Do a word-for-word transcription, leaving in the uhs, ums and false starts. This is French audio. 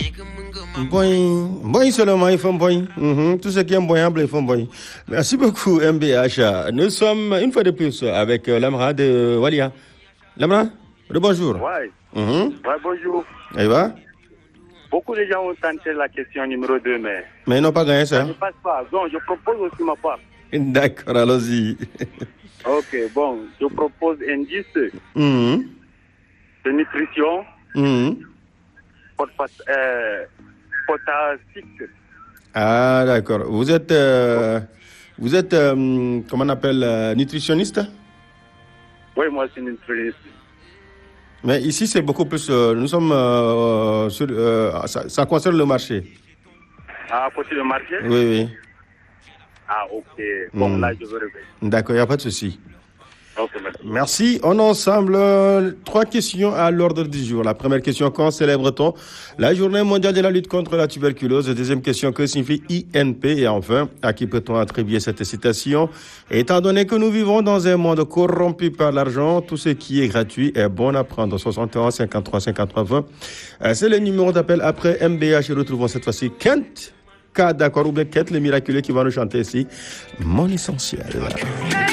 Boing, boing seulement, ils font boing. Mm-hmm. Tout ce qui est boyable, ils font boing. Merci beaucoup, M B H. Nous sommes une fois de plus avec euh, Lamra de Walia. Lamra, bonjour. Ouais. Mm-hmm. Ouais, bonjour. Et va? Beaucoup de gens ont tenté la question numéro deux, mais... Mais ils n'ont pas gagné ça. Ça ne passe pas. Donc, je propose aussi ma part. D'accord, allons-y. Ok, bon, je propose indice Mm-hmm. de nutrition Mm-hmm. euh, potassique. Ah, d'accord. Vous êtes, euh, vous êtes, euh, comment on appelle, euh, nutritionniste? Oui, moi, je suis nutritionniste. Mais ici, c'est beaucoup plus. Euh, nous sommes euh, sur. Euh, ça, ça concerne le marché. Ah, côté le marché? Oui, oui. Ah, ok. Bon, Mm. là, je vais réveiller. D'accord, il n'y a pas de souci. Ok, merci. Merci. On a ensemble euh, trois questions à l'ordre du jour. La première question, quand célèbre-t-on la journée mondiale de la lutte contre la tuberculose? Deuxième question, que signifie I N P? Et enfin, à qui peut-on attribuer cette citation? Étant donné que nous vivons dans un monde corrompu par l'argent, tout ce qui est gratuit est bon à prendre. soixante et onze, cinquante-trois, cinquante-trois, vingt. Euh, c'est le numéro d'appel après M B H. Retrouvons cette fois-ci Kent. K, d'accord, ou bien Kent, le miraculeux qui va nous chanter ici. Mon essentiel.